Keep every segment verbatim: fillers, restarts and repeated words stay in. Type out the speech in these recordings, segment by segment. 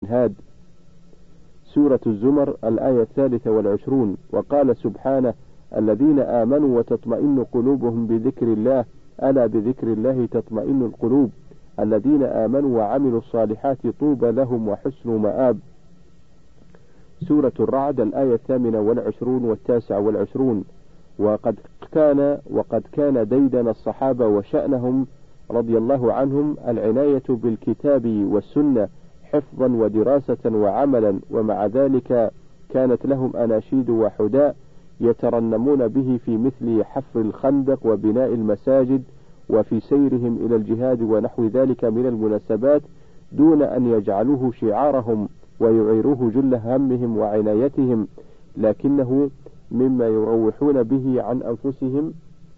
هاد. سورة الزمر الآية الثالثة والعشرون. وقال سبحانه: الذين آمنوا وتطمئن قلوبهم بذكر الله ألا بذكر الله تطمئن القلوب الذين آمنوا وعملوا الصالحات طوبى لهم وحسن مآب. سورة الرعد الآية الثامنة والعشرون والتاسع والعشرون. وقد كان وقد كان ديدن الصحابة وشأنهم رضي الله عنهم العناية بالكتاب والسنة حفظا ودراسة وعملا، ومع ذلك كانت لهم أناشيد وحداء يترنمون به في مثل حفر الخندق وبناء المساجد وفي سيرهم إلى الجهاد ونحو ذلك من المناسبات، دون أن يجعلوه شعارهم ويعيروه جل همهم وعنايتهم، لكنه مما يروحون به عن أنفسهم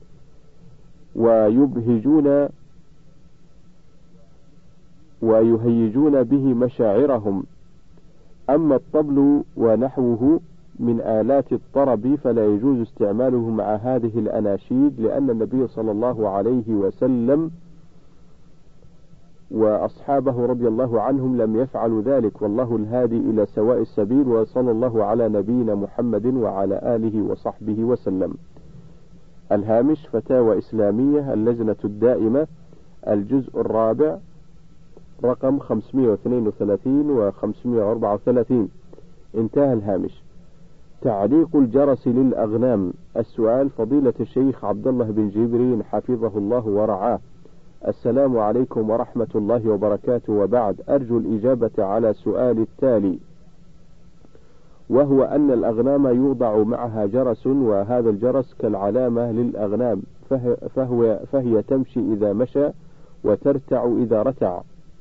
ويبهجون ويهيجون به مشاعرهم. أما الطبل ونحوه من آلات الطرب فلا يجوز استعماله مع هذه الأناشيد، لأن النبي صلى الله عليه وسلم وأصحابه رضي الله عنهم لم يفعلوا ذلك، والله الهادي إلى سواء السبيل، وصلى الله على نبينا محمد وعلى آله وصحبه وسلم. الهامش: فتاوى إسلامية، اللجنة الدائمة، الجزء الرابع، رقم خمسمائة واثنين وثلاثين و خمسمائة وأربعة وثلاثين. انتهى الهامش. تعليق الجرس للأغنام. السؤال: فضيلة الشيخ عبد الله بن جبرين حفظه الله ورعاه، السلام عليكم ورحمة الله وبركاته، وبعد، أرجو الإجابة على سؤال التالي، وهو أن الأغنام يوضع معها جرس، وهذا الجرس كالعلامة للأغنام، فهو فهي تمشي إذا مشى وترتع إذا رتع.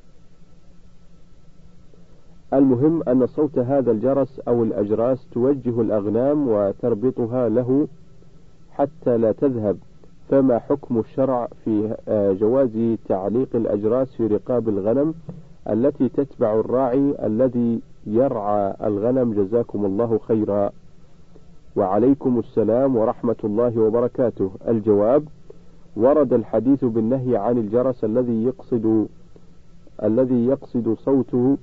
المهم أن صوت هذا الجرس أو الأجراس توجه الأغنام وتربطها له حتى لا تذهب، فما حكم الشرع في جواز تعليق الأجراس في رقاب الغنم التي تتبع الراعي الذي يرعى الغنم؟ جزاكم الله خيرا. وعليكم السلام ورحمة الله وبركاته. الجواب: ورد الحديث بالنهي عن الجرس الذي يقصد الذي يقصد صوته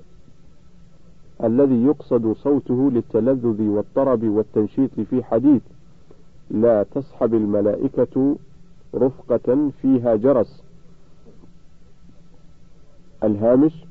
الذي يقصد صوته للتلذذ والطرب والتنشيط، في حديث: لا تصحب الملائكة رفقة فيها جرس. الهامش: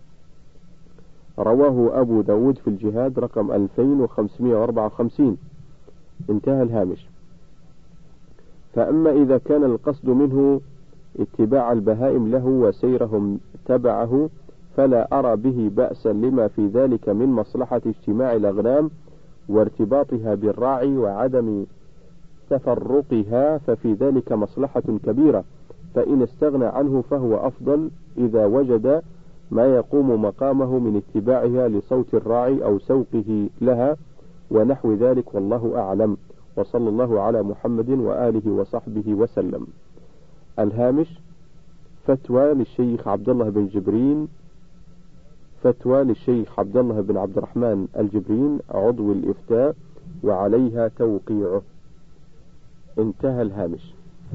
رواه أبو داود في الجهاد رقم ألفين وخمسمائة وأربعة وخمسين. انتهى الهامش. فأما إذا كان القصد منه اتباع البهائم له وسيرهم تبعه فلا أرى به بأسا، لما في ذلك من مصلحة اجتماع الأغنام وارتباطها بالراعي وعدم تفرقها، ففي ذلك مصلحة كبيرة، فإن استغنى عنه فهو أفضل إذا وجد ما يقوم مقامه من اتباعها لصوت الراعي أو سوقه لها ونحو ذلك، والله أعلم، وصلى الله على محمد وآله وصحبه وسلم. الهامش: فتوى للشيخ عبد الله بن جبرين فتوى للشيخ عبد الله بن عبد الرحمن الجبرين عضو الإفتاء، وعليها توقيعه. انتهى الهامش.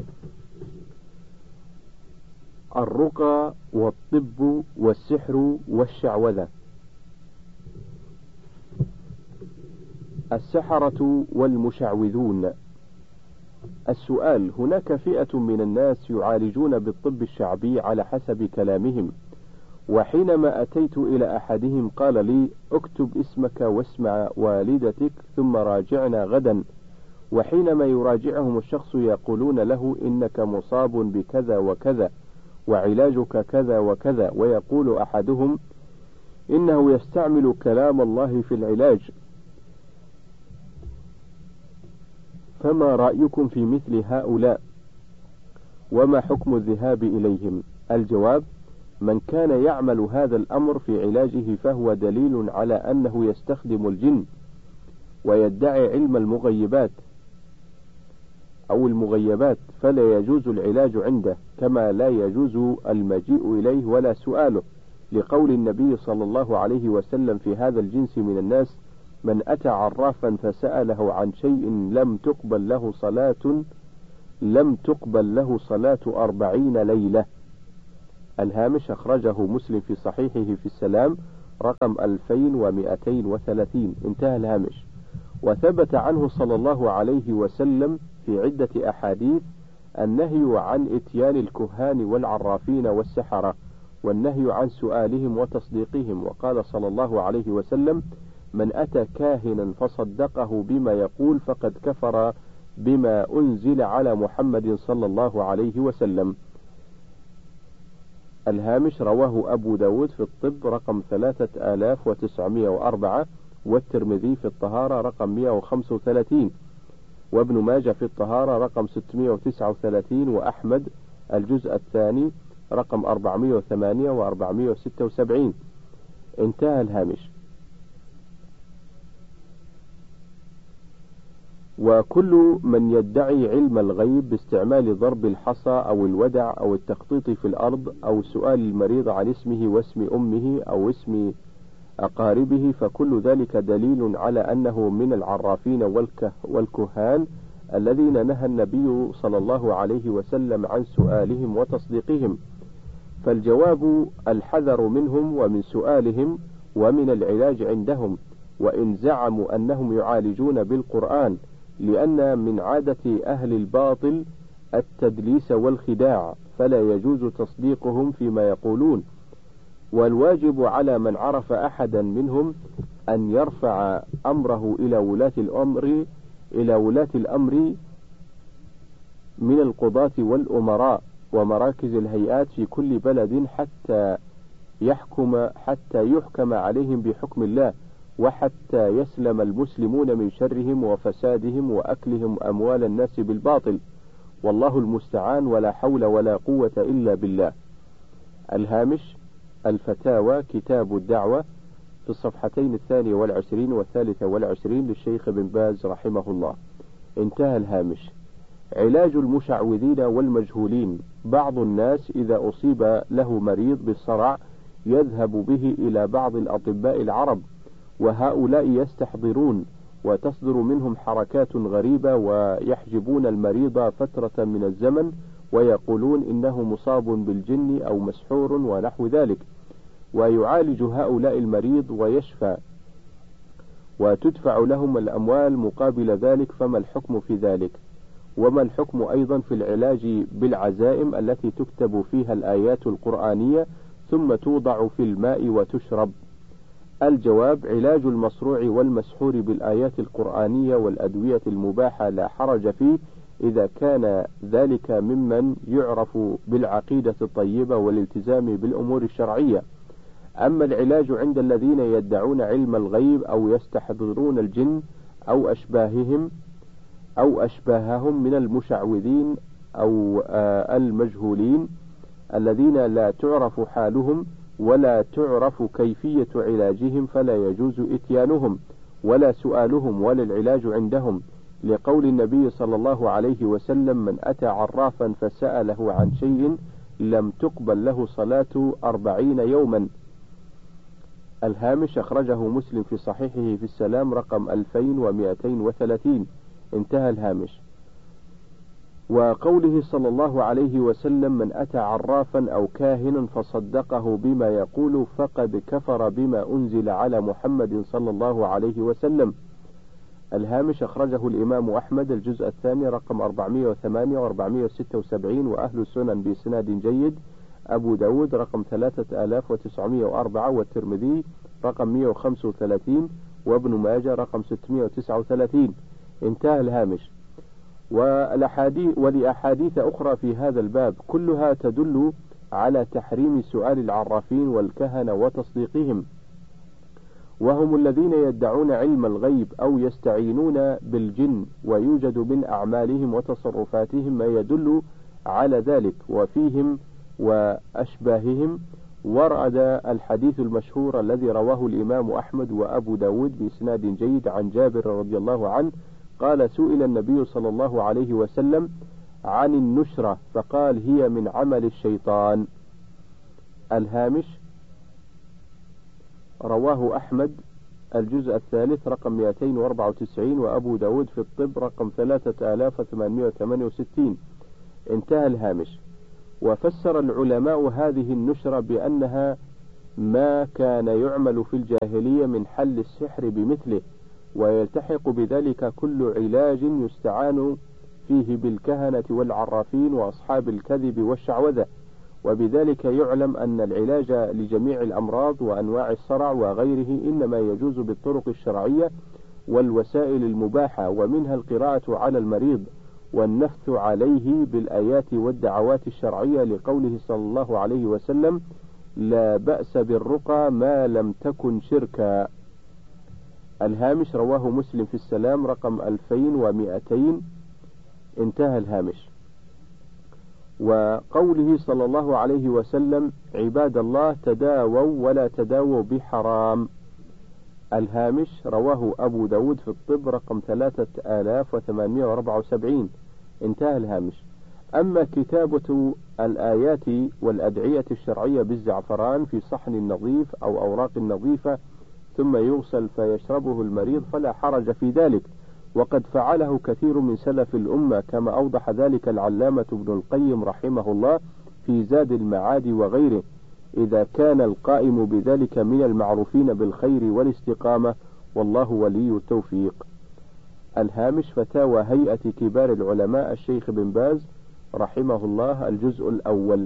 الرقى والطب والسحر والشعوذة. السحرة والمشعوذون. السؤال: هناك فئة من الناس يعالجون بالطب الشعبي على حسب كلامهم، وحينما أتيت إلى أحدهم قال لي: اكتب اسمك واسم والدتك ثم راجعنا غدا، وحينما يراجعهم الشخص يقولون له: إنك مصاب بكذا وكذا وعلاجك كذا وكذا، ويقول أحدهم: إنه يستعمل كلام الله في العلاج، فما رأيكم في مثل هؤلاء؟ وما حكم الذهاب إليهم؟ الجواب: من كان يعمل هذا الأمر في علاجه فهو دليل على أنه يستخدم الجن ويدعي علم المغيبات أو المغيبات، فلا يجوز العلاج عنده، كما لا يجوز المجيء إليه ولا سؤاله، لقول النبي صلى الله عليه وسلم في هذا الجنس من الناس: من أتى عرافا فسأله عن شيء لم تقبل له صلاة لم تقبل له صلاة أربعين ليلة. الهامش: أخرجه مسلم في صحيحه في السلام رقم ألفين ومئتين وثلاثين. انتهى الهامش. وثبت عنه صلى الله عليه وسلم في عدة أحاديث النهي عن إتيان الكهان والعرافين والسحرة، والنهي عن سؤالهم وتصديقهم. وقال صلى الله عليه وسلم: من أتى كاهنا فصدقه بما يقول فقد كفر بما أنزل على محمد صلى الله عليه وسلم. الهامش. رواه أبو داود في الطب رقم ثلاثة آلاف وتسعمائة وأربعة، والترمذي في الطهارة رقم مئة وخمسة وثلاثين، وابن ماجه في الطهارة رقم ستمائة وتسعة وثلاثين، وأحمد الجزء الثاني رقم أربعمائة وثمانية وأربعمائة وستة وسبعين. انتهى الهامش. وكل من يدعي علم الغيب باستعمال ضرب الحصى أو الودع أو التخطيط في الأرض أو سؤال المريض عن اسمه واسم أمه أو اسم أقاربه فكل ذلك دليل على أنه من العرافين والكهان الذين نهى النبي صلى الله عليه وسلم عن سؤالهم وتصديقهم. فالجواب الحذر منهم ومن سؤالهم ومن العلاج عندهم، وإن زعموا أنهم يعالجون بالقرآن، لأن من عادة أهل الباطل التدليس والخداع، فلا يجوز تصديقهم فيما يقولون. والواجب على من عرف أحدا منهم أن يرفع أمره إلى ولاة الأمر إلى ولاة الأمر من القضاة والأمراء ومراكز الهيئات في كل بلد حتى يحكم حتى يحكم عليهم بحكم الله، وحتى يسلم المسلمون من شرهم وفسادهم وأكلهم أموال الناس بالباطل. والله المستعان، ولا حول ولا قوة إلا بالله. الهامش. الفتاوى كتاب الدعوة في الصفحتين الثانية والعشرين والثالثة والعشرين للشيخ بن باز رحمه الله. انتهى الهامش. علاج المشعوذين والمجهولين. بعض الناس إذا أصيب له مريض بالصرع يذهب به إلى بعض الأطباء العرب، وهؤلاء يستحضرون وتصدر منهم حركات غريبة ويحجبون المريض فترة من الزمن ويقولون إنه مصاب بالجن أو مسحور ونحو ذلك، ويعالج هؤلاء المريض ويشفى وتدفع لهم الأموال مقابل ذلك. فما الحكم في ذلك؟ وما الحكم أيضا في العلاج بالعزائم التي تكتب فيها الآيات القرآنية ثم توضع في الماء وتشرب؟ الجواب. علاج المصروع والمسحور بالآيات القرآنية والأدوية المباحة لا حرج فيه إذا كان ذلك ممن يعرف بالعقيدة الطيبة والالتزام بالأمور الشرعية. أما العلاج عند الذين يدعون علم الغيب أو يستحضرون الجن أو أشباههم أو أشباههم من المشعوذين أو المجهولين الذين لا تعرف حالهم ولا تعرف كيفية علاجهم، فلا يجوز إتيانهم ولا سؤالهم ولا العلاج عندهم، لقول النبي صلى الله عليه وسلم: من أتى عرافا فسأله عن شيء لم تقبل له صلاة أربعين يوما. الهامش. أخرجه مسلم في صحيحه في السلام رقم ألفين ومئتين وثلاثين. انتهى الهامش. وقوله صلى الله عليه وسلم: من أتى عرافا أو كاهنا فصدقه بما يقول فقد كفر بما أنزل على محمد صلى الله عليه وسلم. الهامش. أخرجه الإمام أحمد الجزء الثاني رقم أربعمائة وثمانية وأربعمائة وستة وسبعين، وأهل السنن بإسناد جيد، أبو داود رقم ثلاثة آلاف وتسعمائة وأربعة، والترمذي رقم مئة وخمسة وثلاثين، وابن ماجه رقم ستمائة وتسعة وثلاثين. انتهى الهامش. والأحاديث ولأحاديث أخرى في هذا الباب كلها تدل على تحريم سؤال العرافين والكهنة وتصديقهم، وهم الذين يدعون علم الغيب أو يستعينون بالجن، ويوجد من أعمالهم وتصرفاتهم ما يدل على ذلك وفيهم وأشباههم. ورد الحديث المشهور الذي رواه الإمام أحمد وأبو داود بإسناد جيد عن جابر رضي الله عنه قال: سئل النبي صلى الله عليه وسلم عن النشرة فقال: هي من عمل الشيطان. الهامش. رواه أحمد الجزء الثالث رقم مئتين وأربعة وتسعين، وأبو داود في الطب رقم ثلاثة آلاف وثمانمائة وثمانية وستين. انتهى الهامش. وفسر العلماء هذه النشرة بأنها ما كان يعمل في الجاهلية من حل السحر بمثله، ويلتحق بذلك كل علاج يستعان فيه بالكهنة والعرافين وأصحاب الكذب والشعوذة، وبذلك يعلم أن العلاج لجميع الأمراض وأنواع الصرع وغيره إنما يجوز بالطرق الشرعية والوسائل المباحة، ومنها القراءة على المريض والنفث عليه بالآيات والدعوات الشرعية، لقوله صلى الله عليه وسلم: لا بأس بالرقى ما لم تكن شركا. الهامش رواه مسلم في السلام رقم ألفين ومئتين، انتهى الهامش. وقوله صلى الله عليه وسلم: عباد الله تداووا ولا تداووا بحرام. الهامش رواه أبو داود في الطب رقم ثلاثة آلاف وثمانمائة وأربعة وسبعين، انتهى الهامش. أما كتابة الآيات والأدعية الشرعية بالزعفران في صحن نظيف أو أوراق نظيفة ثم يغسل فيشربه المريض فلا حرج في ذلك، وقد فعله كثير من سلف الأمة، كما أوضح ذلك العلامة ابن القيم رحمه الله في زاد المعاد وغيره، إذا كان القائم بذلك من المعروفين بالخير والاستقامة، والله ولي التوفيق. الهامش فتاوى هيئة كبار العلماء الشيخ بن باز رحمه الله، الجزء الأول.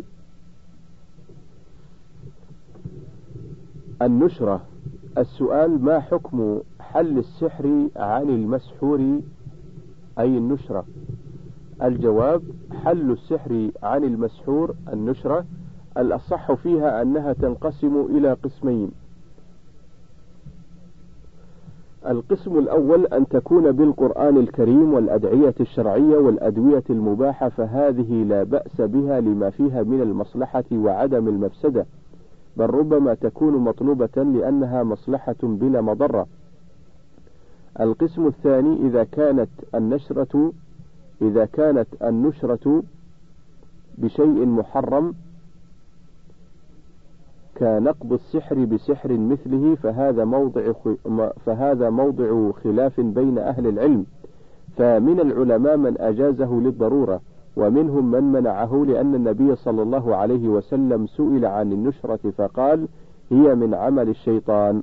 النشرة. السؤال: ما حكم حل السحر عن المسحور، أي النشرة؟ الجواب: حل السحر عن المسحور النشرة الأصح فيها أنها تنقسم إلى قسمين. القسم الأول أن تكون بالقرآن الكريم والأدعية الشرعية والأدوية المباحة، فهذه لا بأس بها لما فيها من المصلحة وعدم المفسدة، بل ربما تكون مطلوبة لأنها مصلحة بلا مضرة. القسم الثاني إذا كانت النشرة إذا كانت النشرة بشيء محرم كنقض السحر بسحر مثله، فهذا موضع فهذا موضع خلاف بين أهل العلم، فمن العلماء من أجازه للضرورة، ومنهم من منعه، لأن النبي صلى الله عليه وسلم سئل عن النشرة فقال: هي من عمل الشيطان.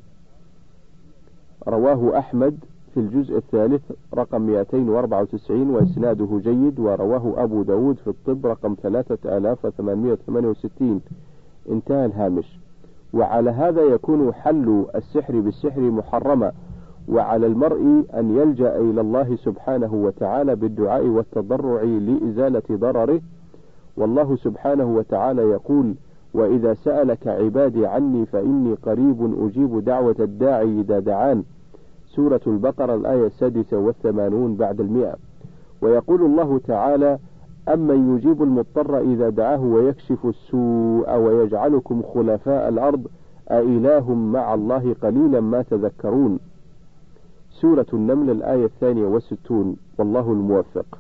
رواه أحمد في الجزء الثالث رقم مئتين وأربعة وتسعين وإسناده جيد، ورواه أبو داود في الطب رقم ثلاثة آلاف وثمانمائة وثمانية وستين، انتهى الهامش. وعلى هذا يكون حل السحر بالسحر محرما، وعلى المرء أن يلجأ إلى الله سبحانه وتعالى بالدعاء والتضرع لإزالة ضرره، والله سبحانه وتعالى يقول: وإذا سألك عبادي عني فإني قريب أجيب دعوة الداعي إذا دعان، سورة البقرة الآية السادسة والثمانون بعد المئة. ويقول الله تعالى: أمن يجيب المضطر إذا دعاه ويكشف السوء ويجعلكم خلفاء الأرض أإله مع الله قليلا ما تذكرون، سورة النمل الآية الثانية والستون، والله الموفق.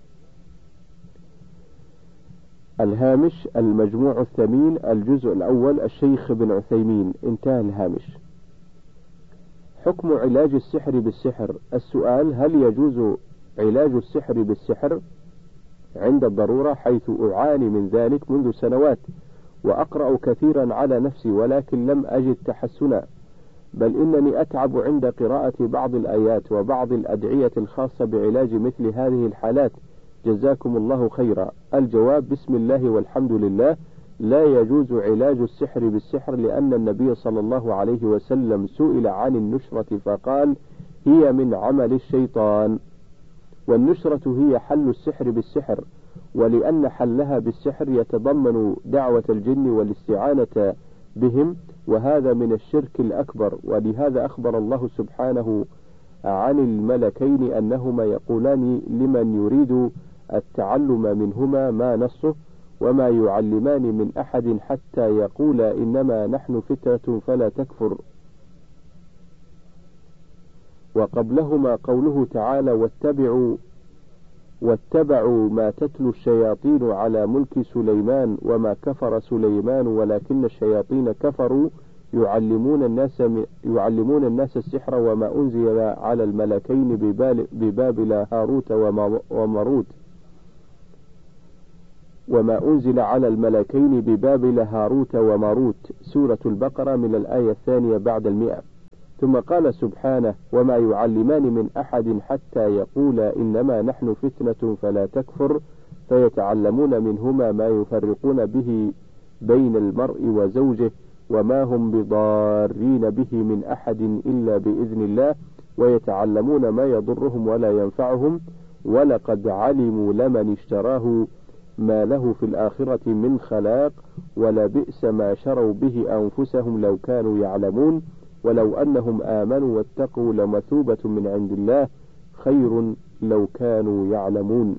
الهامش المجموع الثمين الجزء الأول الشيخ بن عثيمين، انتهى الهامش. حكم علاج السحر بالسحر. السؤال: هل يجوز علاج السحر بالسحر عند الضرورة، حيث أعاني من ذلك منذ سنوات وأقرأ كثيرا على نفسي ولكن لم أجد تحسنا، بل إنني أتعب عند قراءة بعض الآيات وبعض الأدعية الخاصة بعلاج مثل هذه الحالات، جزاكم الله خيرا. الجواب: بسم الله والحمد لله، لا يجوز علاج السحر بالسحر، لأن النبي صلى الله عليه وسلم سئل عن النشرة فقال: هي من عمل الشيطان. والنشرة هي حل السحر بالسحر، ولأن حلها بالسحر يتضمن دعوة الجن والاستعانة بهم، وهذا من الشرك الأكبر، ولهذا أخبر الله سبحانه عن الملكين أنهما يقولان لمن يريد التعلم منهما ما نصه: وما يعلمان من أحد حتى يقولا إنما نحن فتنة فلا تكفر. وقبلهما قوله تعالى: واتبعوا واتبعوا ما تتلو الشياطين على ملك سليمان وما كفر سليمان ولكن الشياطين كفروا يعلمون الناس يعلمون الناس السحر وما أنزل على الملكين ببابل هاروت وماروت. وما أنزل على الملكين ببابل هاروت وماروت. سورة البقرة من الآية الثانية بعد المئة. ثم قال سبحانه: وما يعلمان من أحد حتى يقولا إنما نحن فتنة فلا تكفر، فيتعلمون منهما ما يفرقون به بين المرء وزوجه وما هم بضارين به من أحد إلا بإذن الله، ويتعلمون ما يضرهم ولا ينفعهم، ولقد علموا لمن اشتراه ما له في الآخرة من خلاق، ولبئس ما شروا به أنفسهم لو كانوا يعلمون، ولو أنهم آمنوا واتقوا لمثوبة من عند الله خير لو كانوا يعلمون.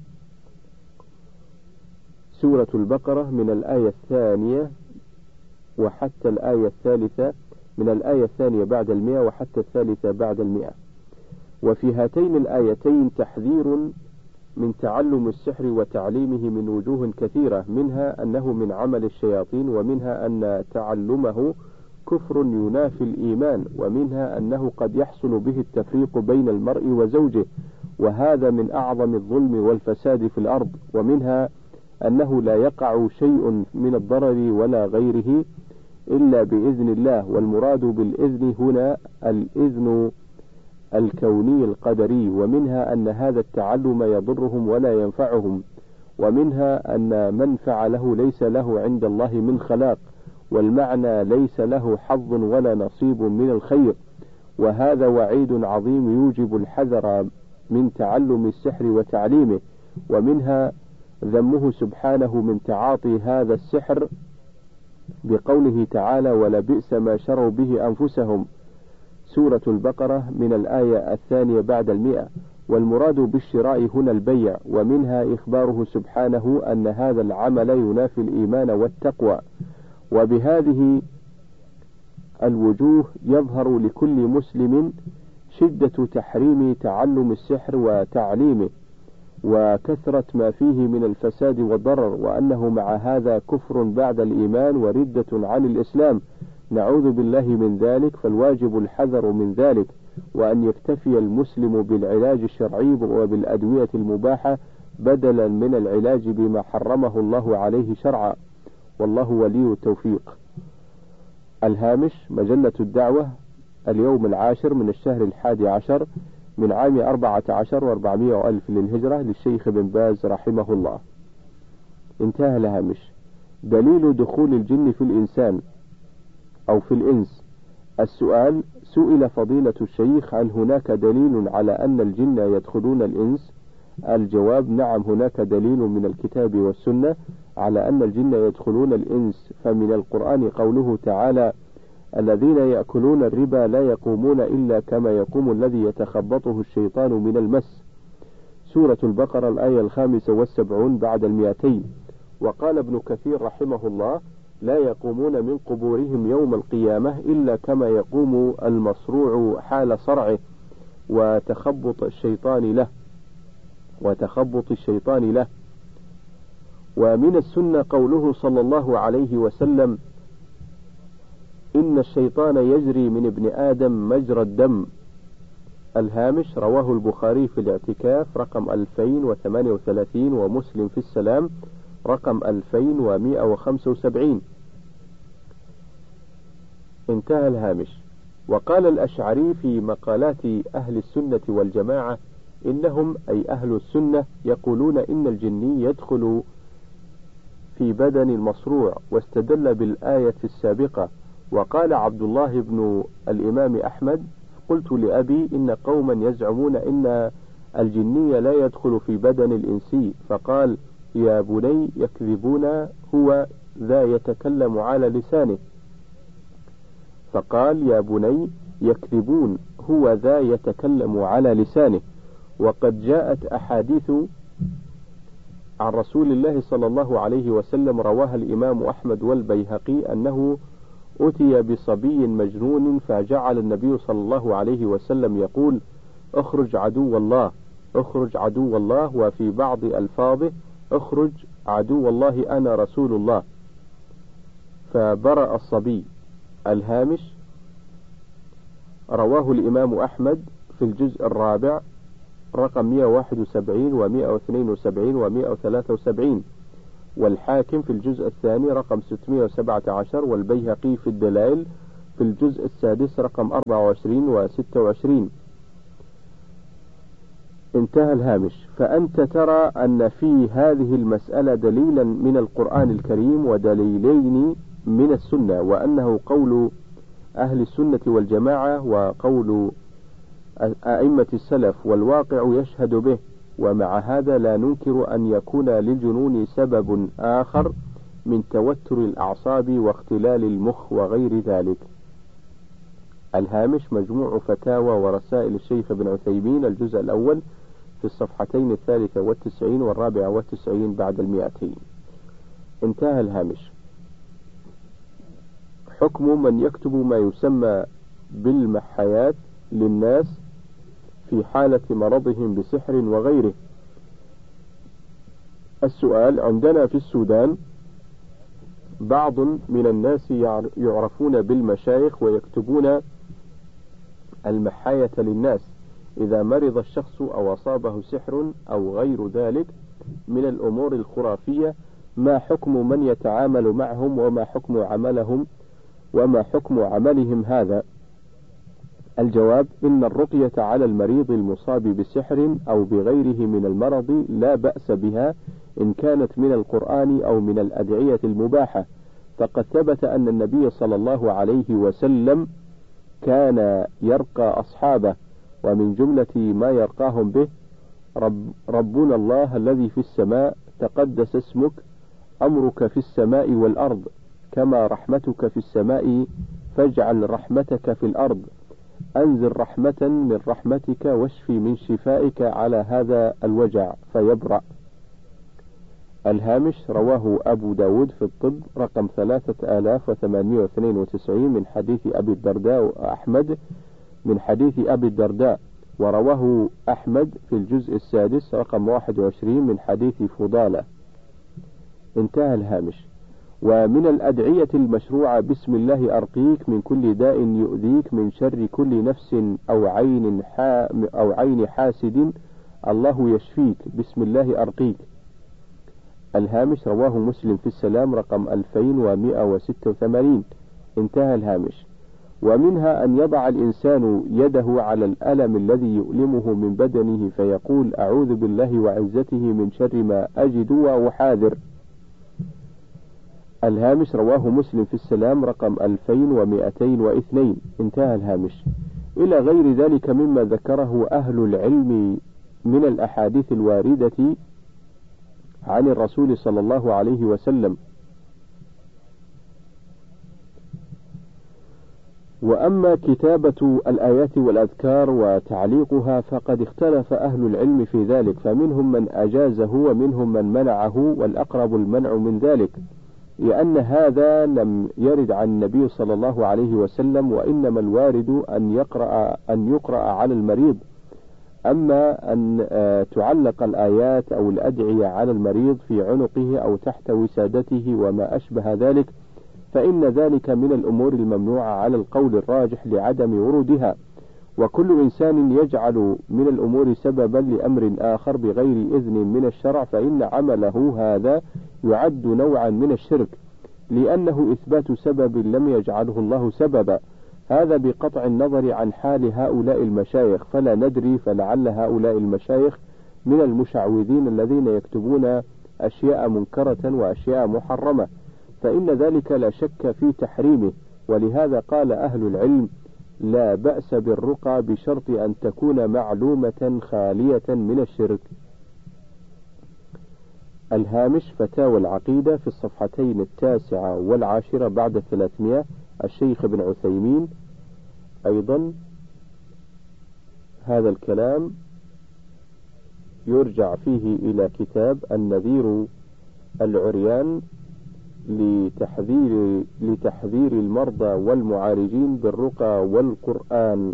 سورة البقرة من الآية الثانية وحتى الآية الثالثة، من الآية الثانية بعد المئة وحتى الثالثة بعد المئة. وفي هاتين الآيتين تحذير من تعلم السحر وتعليمه من وجوه كثيرة، منها أنه من عمل الشياطين، ومنها أن تعلمه كفر ينافي الإيمان، ومنها أنه قد يحصل به التفريق بين المرء وزوجه، وهذا من أعظم الظلم والفساد في الأرض، ومنها أنه لا يقع شيء من الضرر ولا غيره إلا بإذن الله، والمراد بالإذن هنا الإذن الكوني القدري، ومنها أن هذا التعلم يضرهم ولا ينفعهم، ومنها أن من فعله ليس له عند الله من خلاق، والمعنى ليس له حظ ولا نصيب من الخير، وهذا وعيد عظيم يوجب الحذر من تعلم السحر وتعليمه. ومنها ذمه سبحانه من تعاطي هذا السحر بقوله تعالى: ولبئس ما شروا به أنفسهم. سورة البقرة من الآية الثانية بعد المئة. والمراد بالشراء هنا البيع، ومنها إخباره سبحانه أن هذا العمل ينافي الإيمان والتقوى. وبهذه الوجوه يظهر لكل مسلم شدة تحريم تعلم السحر وتعليمه، وكثرة ما فيه من الفساد والضرر، وأنه مع هذا كفر بعد الإيمان وردة عن الإسلام، نعوذ بالله من ذلك، فالواجب الحذر من ذلك، وأن يكتفي المسلم بالعلاج الشرعي وبالأدوية المباحة بدلا من العلاج بما حرمه الله عليه شرعا، والله ولي التوفيق. الهامش: مجلة الدعوة، اليوم العاشر من الشهر الحادي عشر من عام أربعة عشر وأربعمائة وألف للهجرة، للشيخ بن باز رحمه الله. انتهى الهامش. دليل دخول الجن في الإنسان أو في الإنس. السؤال: سئل فضيلة الشيخ هل هناك دليل على أن الجن يدخلون الإنس؟ الجواب: نعم، هناك دليل من الكتاب والسنة على أن الجن يدخلون الإنس، فمن القرآن قوله تعالى: الذين يأكلون الربا لا يقومون إلا كما يقوم الذي يتخبطه الشيطان من المس. سورة البقرة الآية الخامسة والسبعون بعد المئتين. وقال ابن كثير رحمه الله: لا يقومون من قبورهم يوم القيامة إلا كما يقوم المصروع حال صرعه وتخبط الشيطان له وتخبط الشيطان له. ومن السنة قوله صلى الله عليه وسلم: إن الشيطان يجري من ابن آدم مجرى الدم. الهامش: رواه البخاري في الاعتكاف رقم ألفين وثمانية وثلاثين، ومسلم في السلام رقم ألفين ومئة وخمسة وسبعين. انتهى الهامش. وقال الأشعري في مقالات أهل السنة والجماعة: إنهم أي أهل السنة يقولون إن الجني يدخل في بدن المصروع، واستدل بالآية السابقة. وقال عبد الله بن الإمام أحمد: قلت لأبي إن قوما يزعمون إن الجني لا يدخل في بدن الإنسي، فقال: يا بني يكذبون، هو ذا يتكلم على لسانه. فقال: يا بني يكذبون، هو ذا يتكلم على لسانه. وقد جاءت أحاديث عن رسول الله صلى الله عليه وسلم رواها الإمام أحمد والبيهقي أنه أتي بصبي مجنون، فجعل النبي صلى الله عليه وسلم يقول: اخرج عدو الله، اخرج عدو الله، وفي بعض ألفاظه: اخرج عدو الله أنا رسول الله، فبرأ الصبي. الهامش: رواه الإمام أحمد في الجزء الرابع رقم مئة وواحد وسبعين ومئة واثنين وسبعين ومئة وثلاثة وسبعين. والحاكم في الجزء الثاني رقم ستمائة وسبعة عشر، والبيهقي في الدلائل في الجزء السادس رقم أربعة وعشرين وستة وعشرين. انتهى الهامش. فأنت ترى أن في هذه المسألة دليلا من القرآن الكريم ودليلين من السنة، وأنه قول أهل السنة والجماعة وقول أئمة السلف، والواقع يشهد به. ومع هذا لا ننكر أن يكون للجنون سبب آخر من توتر الأعصاب واختلال المخ وغير ذلك. الهامش مجموع فتاوى ورسائل الشيخ ابن عثيمين، الجزء الأول في الصفحتين الثالثة والتسعين والرابعة والتسعين بعد المئتين. انتهى الهامش. حكم من يكتب ما يسمى بالمحيات للناس في حالة مرضهم بسحر وغيره. السؤال: عندنا في السودان بعض من الناس يعرفون بالمشايخ ويكتبون المحاية للناس إذا مرض الشخص أو أصابه سحر أو غير ذلك من الأمور الخرافية. ما حكم من يتعامل معهم، وما حكم عملهم وما حكم عملهم هذا؟ الجواب: إن الرقية على المريض المصاب بسحر أو بغيره من المرض لا بأس بها إن كانت من القرآن أو من الأدعية المباحة، فقد ثبت أن النبي صلى الله عليه وسلم كان يرقى أصحابه، ومن جملة ما يرقاهم به: رب ربنا الله الذي في السماء تقدس اسمك، أمرك في السماء والأرض، كما رحمتك في السماء فاجعل رحمتك في الأرض، أنزل رحمة من رحمتك واشفي من شفائك على هذا الوجع فيبرأ. الهامش. رواه أبو داود في الطب رقم ثلاثة آلاف وثمانمائة واثنين وتسعين من حديث أبي الدرداء، وأحمد من حديث أبي الدرداء، ورواه أحمد في الجزء السادس رقم واحد وعشرين من حديث فضالة. انتهى الهامش. ومن الأدعية المشروعة: بسم الله أرقيك من كل داء يؤذيك، من شر كل نفس أو عين أو عين حاسد، الله يشفيك، بسم الله أرقيك. الهامش. رواه مسلم في السلام رقم ألفين ومائة وستة وثمانين. انتهى الهامش. ومنها أن يضع الإنسان يده على الألم الذي يؤلمه من بدنه فيقول: أعوذ بالله وعزته من شر ما أجد وأحاذر. الهامش. رواه مسلم في السلام رقم ألفين ومائتين واثنين. انتهى الهامش. إلى غير ذلك مما ذكره أهل العلم من الأحاديث الواردة عن الرسول صلى الله عليه وسلم. وأما كتابة الآيات والأذكار وتعليقها فقد اختلف أهل العلم في ذلك، فمنهم من أجازه ومنهم من منعه، والأقرب المنع من ذلك، لأن هذا لم يرد عن النبي صلى الله عليه وسلم، وإنما الوارد أن يقرأ أن يقرأ على المريض. أما أن تعلق الآيات أو الأدعية على المريض في عنقه أو تحت وسادته وما أشبه ذلك، فإن ذلك من الأمور الممنوعة على القول الراجح لعدم ورودها. وكل إنسان يجعل من الأمور سببا لأمر آخر بغير إذن من الشرع فإن عمله هذا يعد نوعا من الشرك، لأنه إثبات سبب لم يجعله الله سببا. هذا بقطع النظر عن حال هؤلاء المشايخ، فلا ندري، فلعل هؤلاء المشايخ من المشعوذين الذين يكتبون أشياء منكرة وأشياء محرمة، فإن ذلك لا شك في تحريمه. ولهذا قال أهل العلم: لا بأس بالرقى بشرط أن تكون معلومة خالية من الشرك. الهامش. فتاوى العقيدة في الصفحتين التاسعة والعاشرة بعد الثلاثمائة، الشيخ ابن عثيمين. أيضا هذا الكلام يرجع فيه إلى كتاب النذير العريان لتحذير لتحذير المرضى والمعالجين بالرقى والقرآن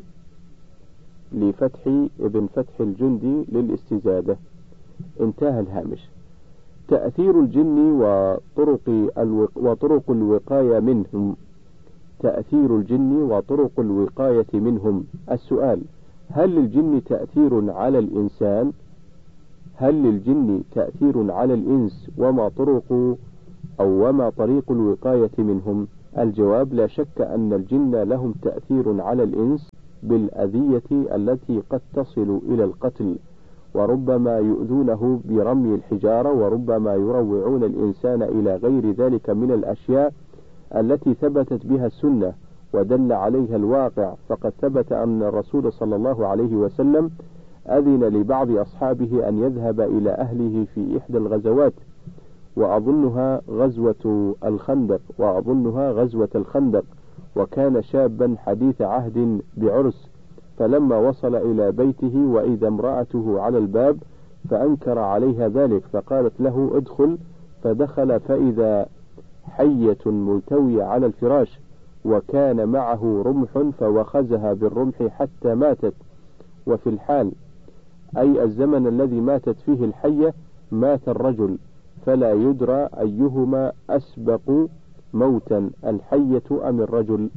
لفتح ابن فتح الجندي للاستزادة. انتهى الهامش. تأثير الجن وطرق الوق... وطرق الوقاية منهم. تأثير الجن وطرق الوقاية منهم. السؤال: هل للجن تأثير على الإنسان؟ هل للجن تأثير على الإنس وما طرق أو وما طريق الوقاية منهم؟ الجواب: لا شك أن الجن لهم تأثير على الإنس بالأذية التي قد تصل إلى القتل، وربما يؤذونه برمي الحجارة، وربما يروعون الإنسان إلى غير ذلك من الأشياء التي ثبتت بها السنة ودل عليها الواقع. فقد ثبت أن الرسول صلى الله عليه وسلم أذن لبعض أصحابه أن يذهب إلى أهله في إحدى الغزوات، وأظنها غزوة الخندق وأظنها غزوة الخندق وكان شابا حديث عهد بعرس، فلما وصل إلى بيته وإذا امرأته على الباب فأنكر عليها ذلك، فقالت له: ادخل. فدخل فإذا حية ملتوية على الفراش، وكان معه رمح فوخزها بالرمح حتى ماتت. وفي الحال أي الزمن الذي ماتت فيه الحية مات الرجل، فلا يدرى أيهما أسبق موتا، الحية أم الرجل.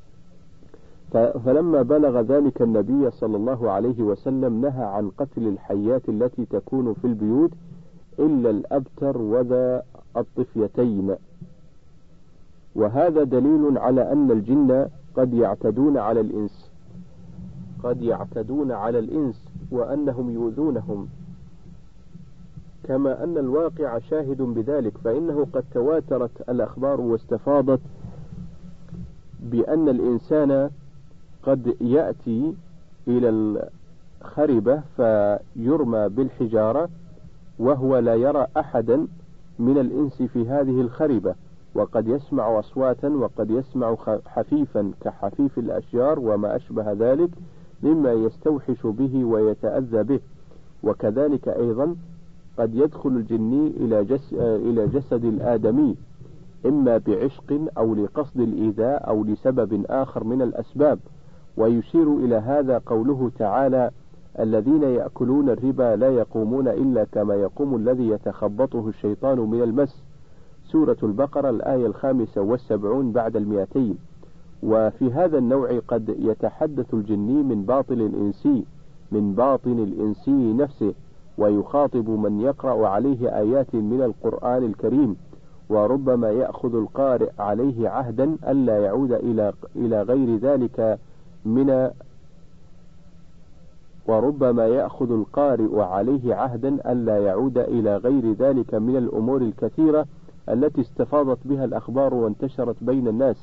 فلما بلغ ذلك النبي صلى الله عليه وسلم نهى عن قتل الحيات التي تكون في البيوت إلا الأبتر وذا الطفيتين. وهذا دليل على أن الجن قد يعتدون على الإنس قد يعتدون على الإنس وأنهم يؤذونهم، كما أن الواقع شاهد بذلك، فإنه قد تواترت الأخبار واستفاضت بأن الإنسان قد يأتي إلى الخربة فيرمى بالحجارة وهو لا يرى أحدا من الإنس في هذه الخربة، وقد يسمع أصواتا وقد يسمع حفيفا كحفيف الأشجار وما أشبه ذلك مما يستوحش به ويتأذى به. وكذلك أيضا قد يدخل الجني إلى, جس إلى جسد الآدمي إما بعشق أو لقصد الإيذاء أو لسبب آخر من الأسباب. ويشير إلى هذا قوله تعالى: الذين يأكلون الربا لا يقومون إلا كما يقوم الذي يتخبطه الشيطان من المس، سورة البقرة الآية الخامسة والسبعون بعد المئتين. وفي هذا النوع قد يتحدث الجني من باطن الإنسي من باطن الإنسي نفسه، ويخاطب من يقرأ عليه آيات من القرآن الكريم، وربما يأخذ القارئ عليه عهدا ألا يعود إلى إلى غير ذلك من وربما يأخذ القارئ عليه عهدا ألا يعود إلى غير ذلك من الأمور الكثيرة التي استفاضت بها الأخبار وانتشرت بين الناس.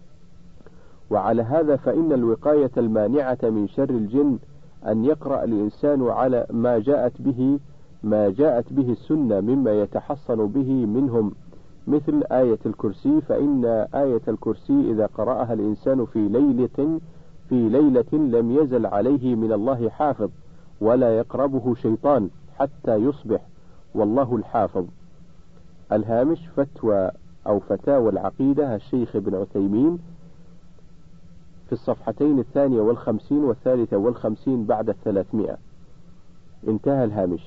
وعلى هذا فإن الوقاية المانعة من شر الجن أن يقرأ الإنسان على ما جاءت به ما جاءت به السنة مما يتحصن به منهم، مثل آية الكرسي، فإن آية الكرسي إذا قرأها الإنسان في ليلة في ليلة لم يزل عليه من الله حافظ ولا يقربه شيطان حتى يصبح، والله الحافظ. الهامش: فتوى أو فتاوى العقيدة الشيخ ابن عثيمين في الصفحتين الثانية والخمسين والثالثة والخمسين بعد الثلاثمائة. انتهى الهامش.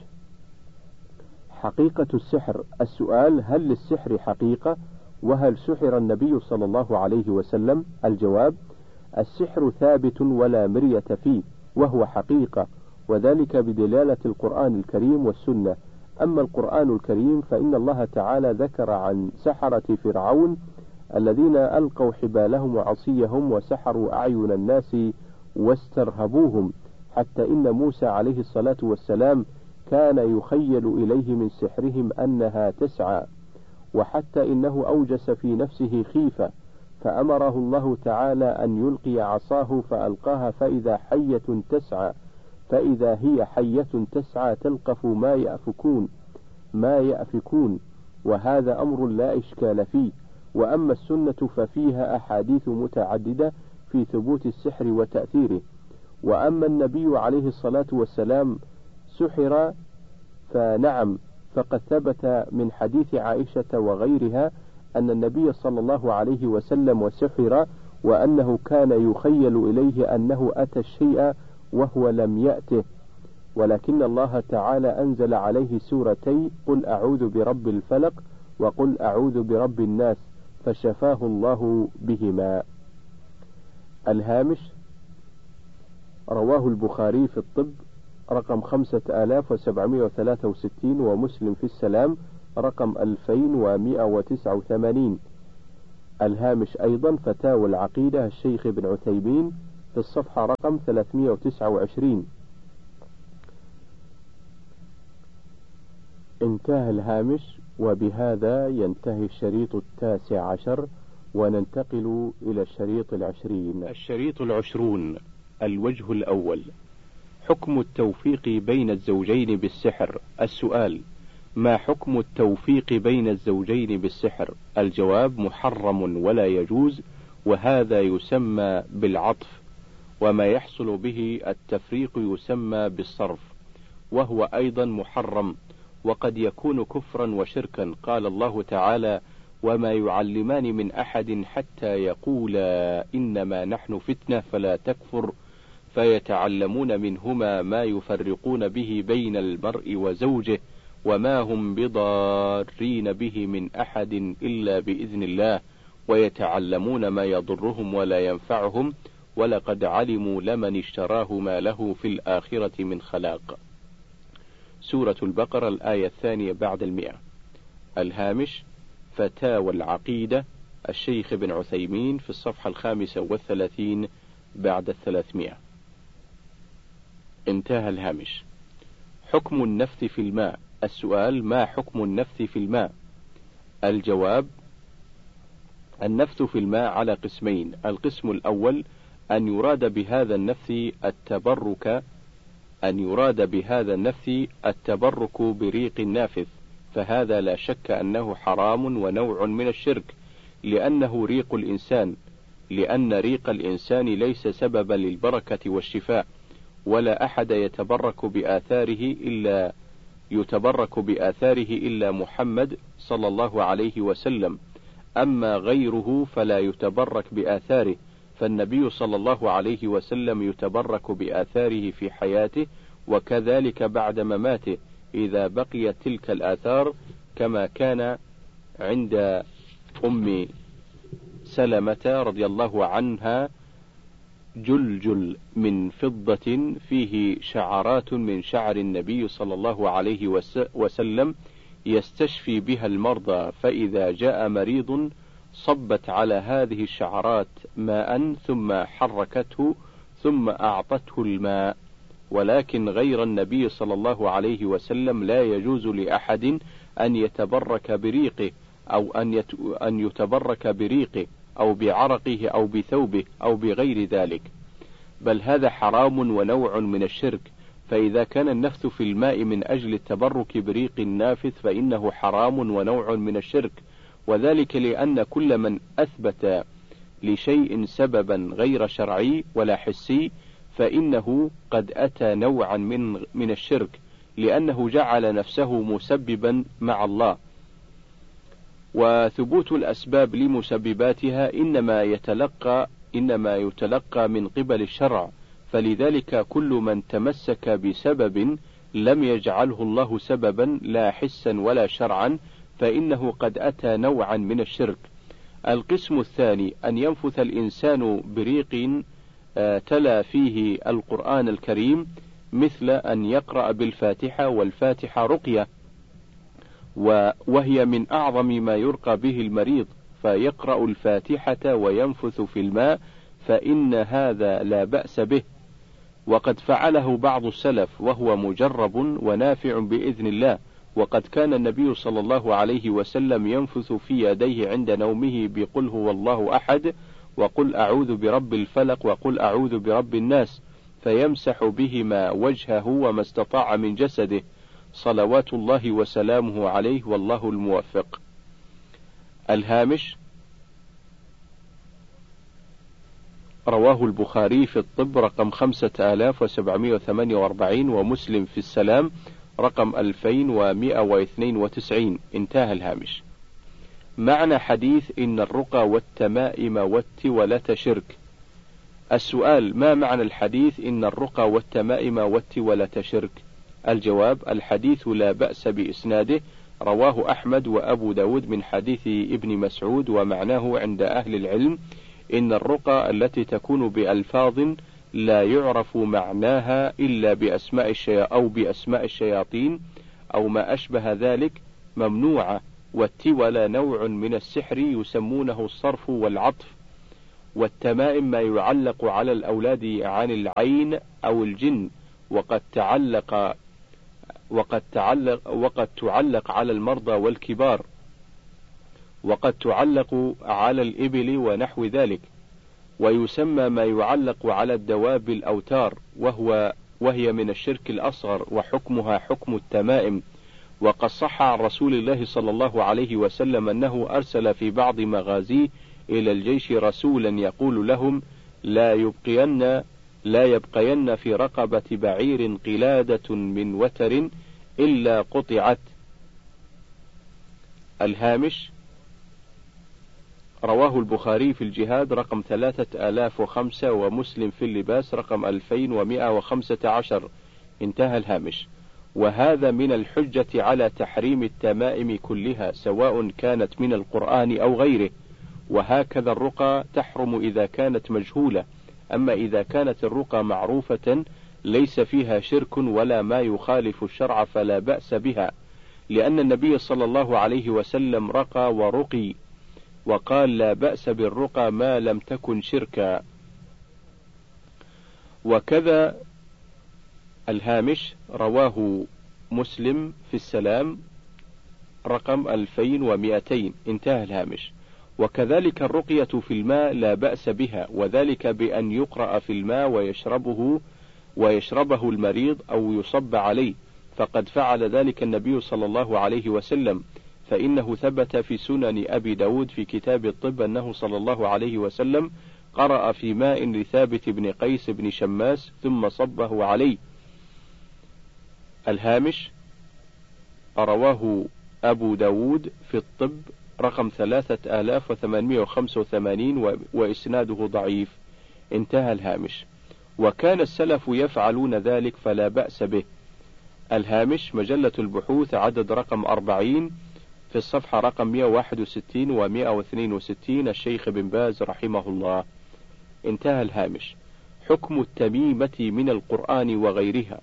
حقيقة السحر. السؤال: هل للسحر حقيقة؟ وهل سحر النبي صلى الله عليه وسلم؟ الجواب: السحر ثابت ولا مرية فيه، وهو حقيقة، وذلك بدلالة القرآن الكريم والسنة. أما القرآن الكريم فإن الله تعالى ذكر عن سحرة فرعون الذين ألقوا حبالهم وعصيهم وسحروا أعين الناس واسترهبوهم، حتى إن موسى عليه الصلاة والسلام كان يخيل إليه من سحرهم أنها تسعى، وحتى إنه أوجس في نفسه خيفة، فأمره الله تعالى أن يلقي عصاه فألقاها فإذا حية تسعى فإذا هي حية تسعى تلقف ما يأفكون ما يأفكون وهذا أمر لا إشكال فيه. وأما السنة ففيها أحاديث متعددة في ثبوت السحر وتأثيره. وأما النبي عليه الصلاة والسلام سحر فنعم، فقد ثبت من حديث عائشة وغيرها أن النبي صلى الله عليه وسلم سحر، وأنه كان يخيل إليه أنه أتى الشيء وهو لم يأته، ولكن الله تعالى أنزل عليه سورتي: قل أعوذ برب الفلق وقل أعوذ برب الناس، فشفاه الله بهما. الهامش: رواه البخاري في الطب رقم خمسة آلاف وسبعمائة وثلاثة وستين، ومسلم في السلام رقم ألفين ومائة وتسعة وثمانين. الهامش أيضا فتاوى العقيدة الشيخ ابن عثيمين في الصفحة رقم ثلاثمائة وتسعة وعشرين. انتهى الهامش، وبهذا ينتهي الشريط التاسع عشر، وننتقل إلى الشريط العشرين. الشريط العشرون. الوجه الأول: حكم التوفيق بين الزوجين بالسحر. السؤال: ما حكم التوفيق بين الزوجين بالسحر؟ الجواب: محرم ولا يجوز، وهذا يسمى بالعطف، وما يحصل به التفريق يسمى بالصرف، وهو أيضا محرم، وقد يكون كفرا وشركا. قال الله تعالى: وما يعلمان من أحد حتى يقولا إنما نحن فتنة فلا تكفر، فيتعلمون منهما ما يفرقون به بين المرء وزوجه، وما هم بضارين به من أحد إلا بإذن الله، ويتعلمون ما يضرهم ولا ينفعهم، ولقد علموا لمن اشتراه ما له في الآخرة من خلاق. سورة البقرة الآية الثانية بعد المئة. الهامش: فتاوى العقيدة الشيخ ابن عثيمين في الصفحة الخامسة والثلاثين بعد الثلاثمائة. انتهى الهامش. حكم النفث في الماء. السؤال: ما حكم النفث في الماء؟ الجواب: النفث في الماء على قسمين. القسم الأول: أن يراد بهذا النفث التبرك أن يراد بهذا النفث التبرك بريق النافث، فهذا لا شك أنه حرام ونوع من الشرك، لأنه ريق الإنسان، لأن ريق الإنسان ليس سببا للبركة والشفاء، ولا أحد يتبرك بآثاره إلا يتبرك بآثاره إلا محمد صلى الله عليه وسلم، أما غيره فلا يتبرك بآثاره، فالنبي صلى الله عليه وسلم يتبرك بآثاره في حياته، وكذلك بعد مماته إذا بقيت تلك الآثار، كما كان عند أم سلمة رضي الله عنها جلجل من فضة فيه شعرات من شعر النبي صلى الله عليه وسلم يستشفي بها المرضى، فإذا جاء مريض صبت على هذه الشعرات ماء ثم حركته ثم أعطته الماء. ولكن غير النبي صلى الله عليه وسلم لا يجوز لأحد أن يتبرك بريقه، أو أن يتبرك بريقه أو بعرقه أو بثوبه أو بغير ذلك، بل هذا حرام ونوع من الشرك. فإذا كان النفث في الماء من أجل التبرك بريق النافث فإنه حرام ونوع من الشرك، وذلك لأن كل من أثبت لشيء سببا غير شرعي ولا حسي فإنه قد أتى نوعا من من الشرك، لأنه جعل نفسه مسببا مع الله. وثبوت الأسباب لمسبباتها إنما يتلقى إنما يتلقى من قبل الشرع، فلذلك كل من تمسك بسبب لم يجعله الله سببا لا حسا ولا شرعا فإنه قد أتى نوعا من الشرك. القسم الثاني: أن ينفث الإنسان بريق تلا فيه القرآن الكريم، مثل أن يقرأ بالفاتحة، والفاتحة رقية، وهي من أعظم ما يرقى به المريض، فيقرأ الفاتحة وينفث في الماء، فإن هذا لا بأس به، وقد فعله بعض السلف وهو مجرب ونافع بإذن الله. وقد كان النبي صلى الله عليه وسلم ينفث في يديه عند نومه بقل هو الله أحد، وقل أعوذ برب الفلق، وقل أعوذ برب الناس، فيمسح بهما وجهه وما استطاع من جسده، صلوات الله وسلامه عليه، والله الموفق. الهامش: رواه البخاري في الطب رقم خمسة آلاف وسبعمائة وثمانية وأربعين، ومسلم في السلام رقم ألفين ومائة واثنين وتسعين. انتهى الهامش. معنى حديث إن الرقى والتمائم والتولة شرك. السؤال: ما معنى الحديث إن الرقى والتمائم والتولة شرك؟ الجواب: الحديث لا بأس بإسناده، رواه أحمد وأبو داود من حديث ابن مسعود، ومعناه عند أهل العلم إن الرقى التي تكون بألفاظ لا يعرف معناها إلا بأسماء الشيا أو بأسماء الشياطين أو ما أشبه ذلك ممنوعة. والتولى نوع من السحر يسمونه الصرف والعطف. والتمائم ما يعلق على الأولاد عن العين أو الجن، وقد تعلق وقد تعلق وقد تعلق على المرضى والكبار، وقد تعلق على الإبل ونحو ذلك. ويسمى ما يعلق على الدواب الأوتار، وهو وهي من الشرك الأصغر، وحكمها حكم التمائم. وقد صح عن رسول الله صلى الله عليه وسلم أنه أرسل في بعض مغازيه إلى الجيش رسولا يقول لهم: لا يبقين لا يبقين في رقبة بعير قلادة من وتر إلا قطعت. الهامش: رواه البخاري في الجهاد رقم ثلاثة آلاف وخمسة، ومسلم في اللباس رقم ألفين ومئة وخمسة عشر. انتهى الهامش. وهذا من الحجة على تحريم التمائم كلها سواء كانت من القرآن أو غيره. وهكذا الرقى تحرم إذا كانت مجهولة. أما إذا كانت الرقى معروفة ليس فيها شرك ولا ما يخالف الشرع فلا بأس بها، لأن النبي صلى الله عليه وسلم رقى ورقي، وقال: لا بأس بالرقى ما لم تكن شركا. وكذا الهامش: رواه مسلم في السلام رقم ألفين ومئتين. انتهى الهامش. وكذلك الرقية في الماء لا بأس بها، وذلك بأن يقرأ في الماء ويشربه ويشربه المريض أو يصب عليه، فقد فعل ذلك النبي صلى الله عليه وسلم. فإنه ثبت في سنن أبي داود في كتاب الطب أنه صلى الله عليه وسلم قرأ في ماء لثابت بن قيس بن شماس ثم صبه عليه. الهامش: رواه أبو داود في الطب رقم ثلاثة آلاف وثمانمئة وخمسة وثمانين وإسناده ضعيف. انتهى الهامش. وكان السلف يفعلون ذلك فلا بأس به. الهامش: مجلة البحوث عدد رقم أربعين في الصفحة رقم مئة وواحد وستين ومئة واثنين وستين، الشيخ بن باز رحمه الله. انتهى الهامش. حكم التميمة من القرآن وغيرها.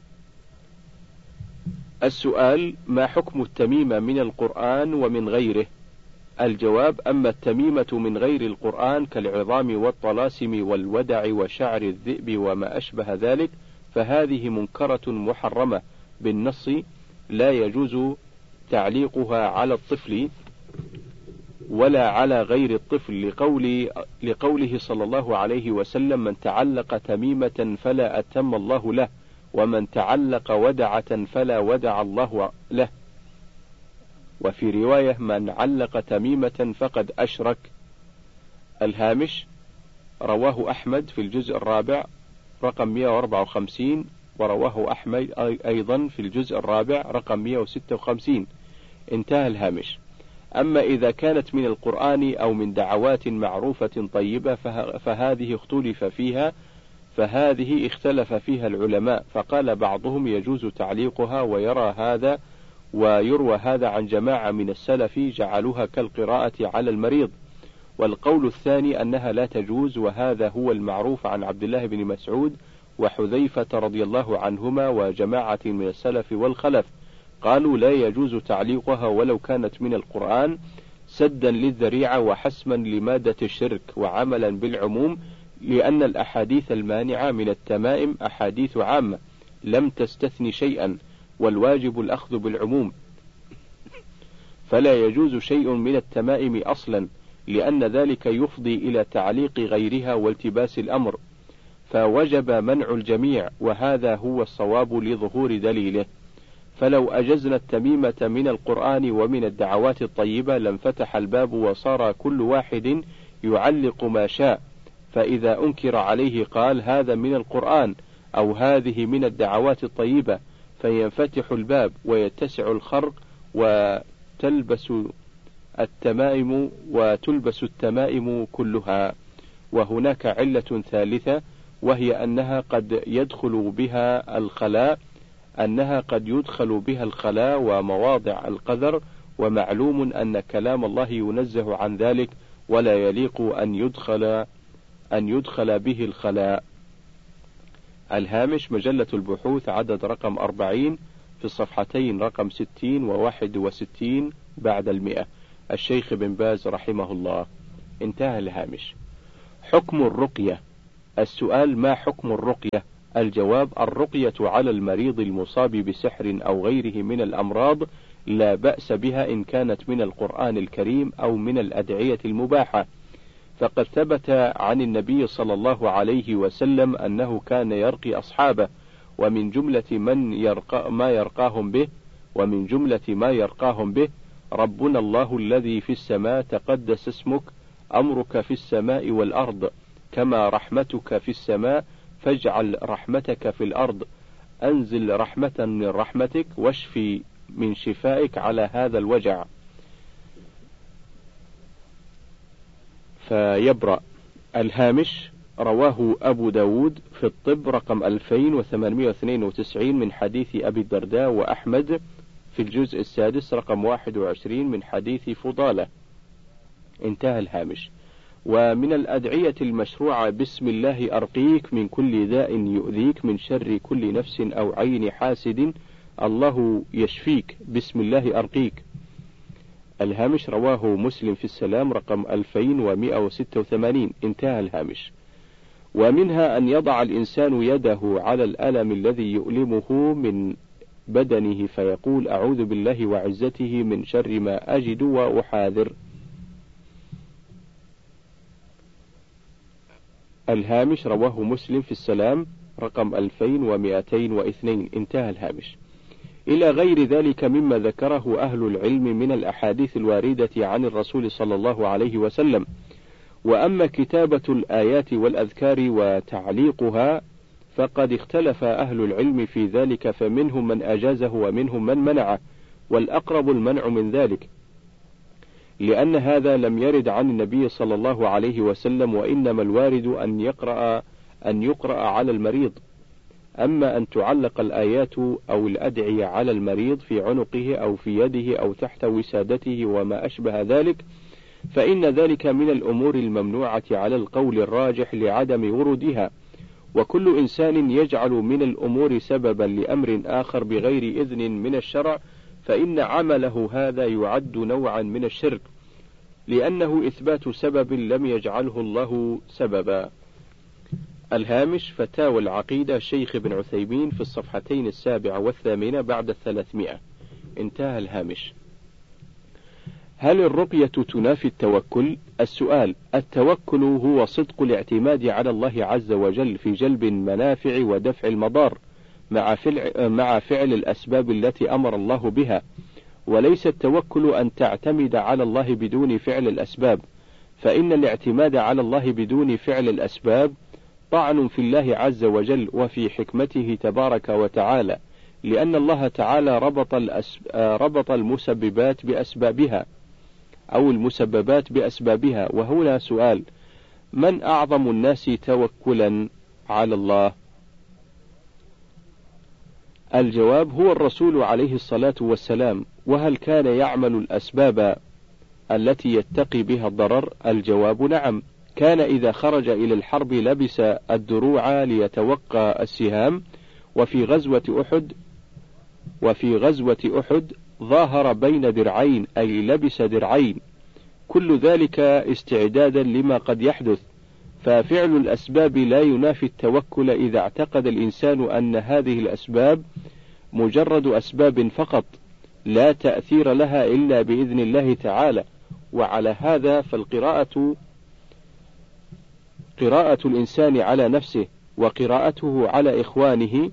السؤال: ما حكم التميمة من القرآن ومن غيره؟ الجواب: أما التميمة من غير القرآن كالعظام والطلاسم والودع وشعر الذئب وما أشبه ذلك فهذه منكرة محرمة بالنص، لا يجوز تعليقها على الطفل ولا على غير الطفل، لقول لقوله صلى الله عليه وسلم: من تعلق تميمة فلا أتم الله له، ومن تعلق ودعة فلا ودع الله له. وفي رواية: من علق تميمة فقد أشرك. الهامش: رواه أحمد في الجزء الرابع رقم مئة وأربعة وخمسين، ورواه أحمد أيضا في الجزء الرابع رقم مئة وستة وخمسين. انتهى الهامش. أما إذا كانت من القرآن أو من دعوات معروفة طيبة فهذه اختلف فيها فهذه اختلف فيها العلماء، فقال بعضهم يجوز تعليقها، ويرى هذا ويروى هذا عن جماعة من السلف جعلوها كالقراءة على المريض. والقول الثاني أنها لا تجوز، وهذا هو المعروف عن عبد الله بن مسعود وحذيفة رضي الله عنهما وجماعة من السلف والخلف، قالوا لا يجوز تعليقها ولو كانت من القرآن، سدا للذريعة وحسما لمادة الشرك وعملا بالعموم، لأن الأحاديث المانعة من التمائم أحاديث عامة لم تستثني شيئا، والواجب الأخذ بالعموم، فلا يجوز شيء من التمائم أصلا، لأن ذلك يفضي إلى تعليق غيرها والتباس الأمر، فوجب منع الجميع، وهذا هو الصواب لظهور دليله. فلو أجزنا التميمة من القرآن ومن الدعوات الطيبة لانفتح الباب وصار كل واحد يعلق ما شاء، فإذا أنكر عليه قال هذا من القرآن أو هذه من الدعوات الطيبة، فينفتح الباب ويتسع الخرق وتلبس التمائم وتلبس التمائم كلها. وهناك علة ثالثة، وهي أنها قد يدخل بها الخلاء أنها قد يدخل بها الخلاء ومواضع القذر، ومعلوم أن كلام الله ينزه عن ذلك، ولا يليق أن يدخل أن يدخل به الخلاء. الهامش مجلة البحوث عدد رقم أربعين في الصفحتين رقم ستين وواحد وستين بعد المئة، الشيخ بن باز رحمه الله. انتهى الهامش. حكم الرقية. السؤال: ما حكم الرقية؟ الجواب: الرقية على المريض المصاب بسحر أو غيره من الأمراض لا بأس بها إن كانت من القرآن الكريم أو من الأدعية المباحة، فقد ثبت عن النبي صلى الله عليه وسلم أنه كان يرقي أصحابه، ومن جملة من يرقى ما يرقاهم به ومن جملة ما يرقاهم به: ربنا الله الذي في السماء تقدس اسمك، أمرك في السماء والأرض، كما رحمتك في السماء فاجعل رحمتك في الأرض، أنزل رحمة من رحمتك واشفي من شفائك على هذا الوجع فيبرأ. الهامش: رواه أبو داود في الطب رقم ألفين وثمانمائة واثنين وتسعين من حديث أبي الدرداء، وأحمد في الجزء السادس رقم واحد وعشرين من حديث فضالة. انتهى الهامش. ومن الأدعية المشروعة: بسم الله أرقيك من كل داء يؤذيك، من شر كل نفس أو عين حاسد، الله يشفيك، بسم الله أرقيك. الهامش: رواه مسلم في السلام رقم ألفين ومائة وستة وثمانين. انتهى الهامش. ومنها أن يضع الإنسان يده على الألم الذي يؤلمه من بدنه فيقول: أعوذ بالله وعزته من شر ما أجد وأحاذر. الهامش: رواه مسلم في السلام رقم ألفين ومائتين واثنين. انتهى الهامش. إلى غير ذلك مما ذكره أهل العلم من الأحاديث الواردة عن الرسول صلى الله عليه وسلم. وأما كتابة الآيات والأذكار وتعليقها فقد اختلف أهل العلم في ذلك، فمنهم من أجازه ومنهم من منعه، والأقرب المنع من ذلك، لأن هذا لم يرد عن النبي صلى الله عليه وسلم، وإنما الوارد أن يقرأ أن يقرأ على المريض. أما أن تعلق الآيات أو الأدعية على المريض في عنقه أو في يده أو تحت وسادته وما أشبه ذلك، فإن ذلك من الأمور الممنوعة على القول الراجح لعدم ورودها. وكل إنسان يجعل من الأمور سببا لأمر آخر بغير إذن من الشرع، فإن عمله هذا يعد نوعا من الشرك، لأنه إثبات سبب لم يجعله الله سببا. الهامش: فتاوى العقيدة شيخ بن عثيمين في الصفحتين السابعة والثامنة بعد الثلاثمائة. انتهى الهامش. هل الرقية تنافي التوكل؟ السؤال: التوكل هو صدق الاعتماد على الله عز وجل في جلب المنافع ودفع المضار مع فعل, مع فعل الأسباب التي أمر الله بها، وليس التوكل أن تعتمد على الله بدون فعل الأسباب، فإن الاعتماد على الله بدون فعل الأسباب طعن في الله عز وجل وفي حكمته تبارك وتعالى، لأن الله تعالى ربط, ربط المسببات بأسبابها أو المسببات بأسبابها. وهنا سؤال: من أعظم الناس توكلا على الله؟ الجواب: هو الرسول عليه الصلاة والسلام. وهل كان يعمل الأسباب التي يتقي بها الضرر؟ الجواب: نعم، كان إذا خرج إلى الحرب لبس الدروع ليتوقى السهام، وفي غزوة أحد وفي غزوة أحد ظاهر بين درعين، أي لبس درعين، كل ذلك استعدادا لما قد يحدث. ففعل الأسباب لا ينافي التوكل إذا اعتقد الإنسان أن هذه الأسباب مجرد أسباب فقط، لا تأثير لها إلا بإذن الله تعالى. وعلى هذا فالقراءة قراءة الإنسان على نفسه وقراءته على إخوانه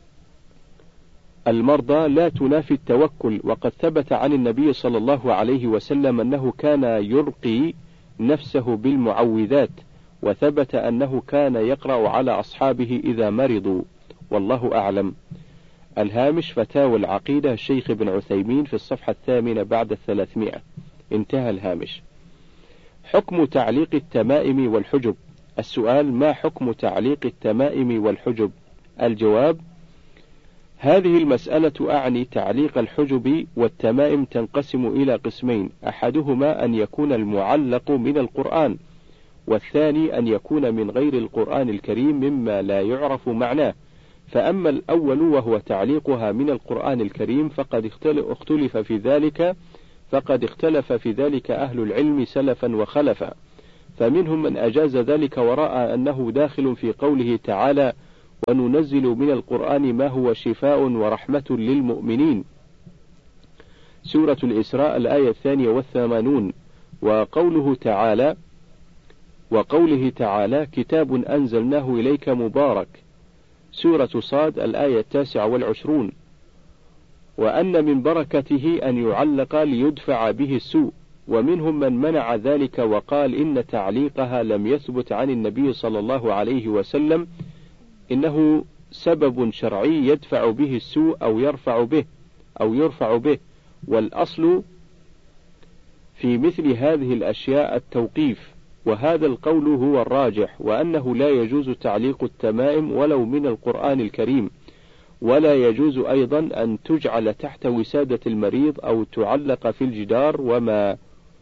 المرضى لا تنافي التوكل. وقد ثبت عن النبي صلى الله عليه وسلم أنه كان يرقي نفسه بالمعوذات، وثبت أنه كان يقرأ على أصحابه إذا مرضوا، والله أعلم. الهامش: فتاوى العقيدة الشيخ بن عثيمين في الصفحة الثامنة بعد الثلاثمائة. انتهى الهامش. حكم تعليق التمائم والحجب. السؤال: ما حكم تعليق التمائم والحجب؟ الجواب: هذه المسألة أعني تعليق الحجب والتمائم تنقسم إلى قسمين: أحدهما أن يكون المعلق من القرآن، والثاني أن يكون من غير القرآن الكريم مما لا يعرف معناه. فأما الأول وهو تعليقها من القرآن الكريم فقد اختلف في ذلك فقد اختلف في ذلك أهل العلم سلفا وخلفا، فمنهم من أجاز ذلك ورأى أنه داخل في قوله تعالى: وننزل من القرآن ما هو شفاء ورحمة للمؤمنين، سورة الإسراء الآية الثانية والثمانون. وقوله تعالى وقوله تعالى كتاب أنزلناه إليك مبارك، سورة صاد الآية التاسعة والعشرون. وأن من بركته أن يعلق ليدفع به السوء، ومنهم من منع ذلك وقال إن تعليقها لم يثبت عن النبي صلى الله عليه وسلم، إنه سبب شرعي يدفع به السوء أو يرفع به أو يرفع به، والأصل في مثل هذه الأشياء التوقيف، وهذا القول هو الراجح، وأنه لا يجوز تعليق التمائم ولو من القرآن الكريم، ولا يجوز أيضا أن تجعل تحت وسادة المريض أو تعلق في الجدار وما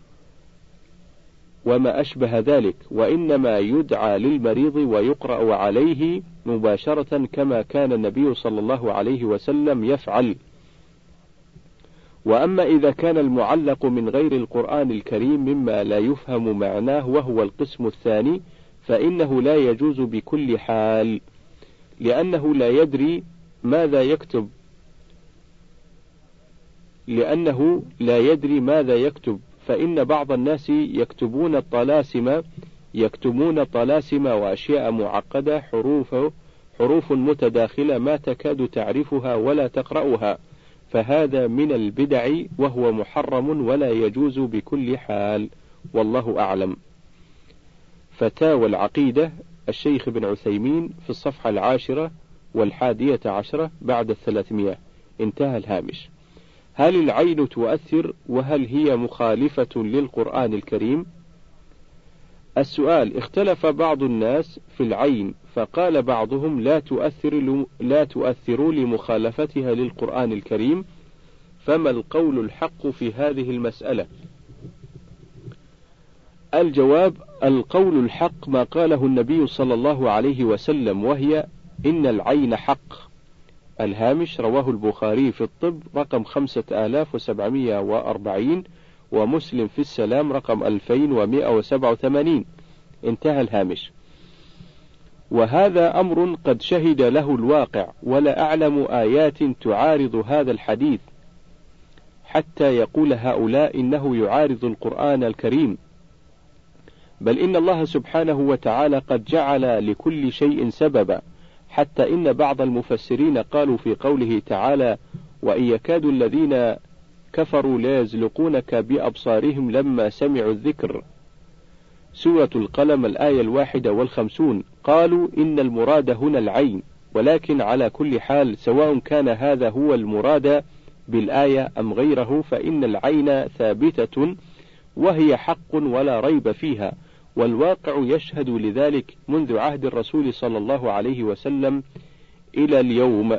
وما أشبه ذلك، وإنما يدعى للمريض ويقرأ عليه مباشرة كما كان النبي صلى الله عليه وسلم يفعل. وأما إذا كان المعلق من غير القرآن الكريم مما لا يفهم معناه وهو القسم الثاني، فإنه لا يجوز بكل حال، لأنه لا يدري ماذا يكتب لأنه لا يدري ماذا يكتب فإن بعض الناس يكتبون الطلاسم يكتبون طلاسم وأشياء معقدة حروف حروف متداخلة ما تكاد تعرفها ولا تقرأها، فهذا من البدع وهو محرم ولا يجوز بكل حال، والله أعلم. فتاوى العقيدة الشيخ ابن عثيمين في الصفحة العاشرة والحادية عشرة بعد الثلاثمائة، انتهى الهامش. هل العين تؤثر، وهل هي مخالفة للقرآن الكريم؟ السؤال: اختلف بعض الناس في العين، فقال بعضهم لا تؤثر لا تؤثر لمخالفتها للقرآن الكريم، فما القول الحق في هذه المسألة؟ الجواب: القول الحق ما قاله النبي صلى الله عليه وسلم، وهي إن العين حق. الهامش: رواه البخاري في الطب رقم خمسة آلاف وسبعمائة وأربعين، ومسلم في السلام رقم ألفين ومائة وسبعة وثمانين، انتهى الهامش. وهذا أمر قد شهد له الواقع، ولا أعلم آيات تعارض هذا الحديث حتى يقول هؤلاء إنه يعارض القرآن الكريم، بل إن الله سبحانه وتعالى قد جعل لكل شيء سببا، حتى إن بعض المفسرين قالوا في قوله تعالى: وإن يكاد الذين كفروا ليزلقونك بأبصارهم لما سمعوا الذكر، سورة القلم الآية الواحدة والخمسون، قالوا إن المراد هنا العين، ولكن على كل حال سواء كان هذا هو المراد بالآية أم غيره، فإن العين ثابتة وهي حق ولا ريب فيها، والواقع يشهد لذلك منذ عهد الرسول صلى الله عليه وسلم إلى اليوم.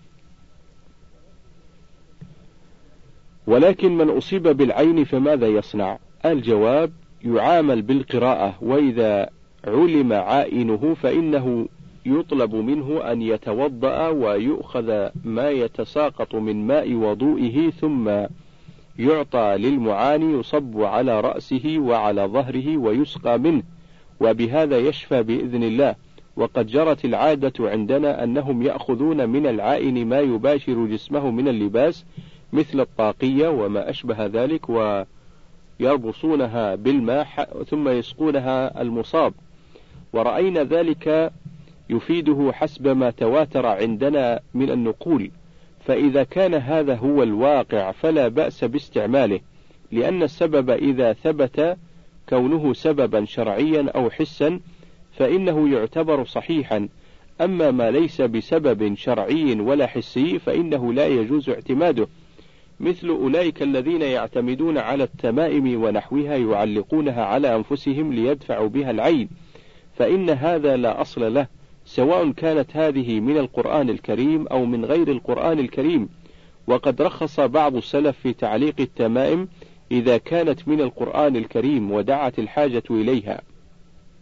ولكن من أصيب بالعين فماذا يصنع؟ الجواب: يعامل بالقراءة، وإذا علم عائنه فإنه يطلب منه أن يتوضأ ويؤخذ ما يتساقط من ماء وضوئه، ثم يعطى للمعاني يصب على رأسه وعلى ظهره ويسقى منه، وبهذا يشفى بإذن الله. وقد جرت العادة عندنا أنهم يأخذون من العائن ما يباشر جسمه من اللباس مثل الطاقية وما أشبه ذلك، ويربصونها بالماء ثم يسقونها المصاب، ورأينا ذلك يفيده حسب ما تواتر عندنا من النقول، فإذا كان هذا هو الواقع فلا بأس باستعماله، لأن السبب إذا ثبت كونه سببا شرعيا أو حسا فإنه يعتبر صحيحا، أما ما ليس بسبب شرعي ولا حسي فإنه لا يجوز اعتماده، مثل أولئك الذين يعتمدون على التمائم ونحوها يعلقونها على أنفسهم ليدفعوا بها العين، فإن هذا لا أصل له، سواء كانت هذه من القرآن الكريم أو من غير القرآن الكريم. وقد رخص بعض السلف في تعليق التمائم إذا كانت من القرآن الكريم ودعت الحاجة إليها.